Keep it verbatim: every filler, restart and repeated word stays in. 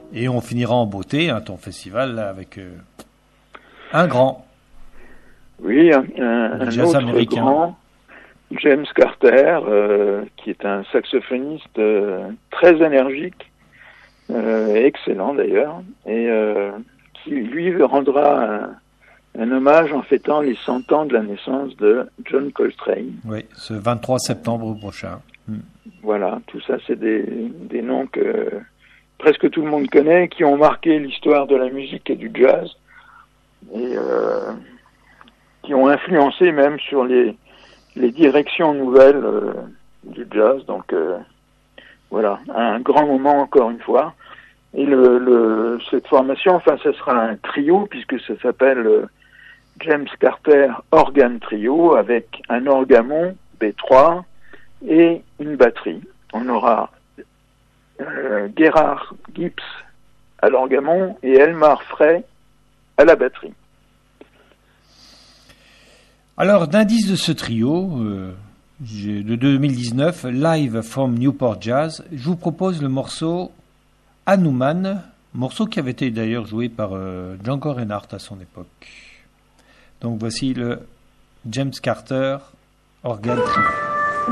Et on finira en beauté, hein, ton festival, là, avec euh, un grand. Oui, un, un, un autre américain. Grand, James Carter, euh, qui est un saxophoniste euh, très énergique, euh, excellent d'ailleurs, et euh, qui lui rendra un, un hommage en fêtant les cent ans de la naissance de John Coltrane. Oui, ce vingt-trois septembre prochain. Mm. Voilà, tout ça c'est des, des noms que presque tout le monde connaît, qui ont marqué l'histoire de la musique et du jazz, et euh, qui ont influencé même sur les, les directions nouvelles euh, du jazz. Donc euh, voilà, un grand moment encore une fois. Et le, le, cette formation, enfin, ce sera un trio, puisque ça s'appelle euh, James Carter Organ Trio, avec un orgamon B trois et une batterie. On aura euh, Gerhard Gibbs à l'orgamon et Elmar Frey à la batterie. Alors, d'indice de ce trio euh, de deux mille dix-neuf, Live from Newport Jazz, je vous propose le morceau Hanuman, morceau qui avait été d'ailleurs joué par euh, Django Reinhardt à son époque. Donc voici le James Carter Organ Trio.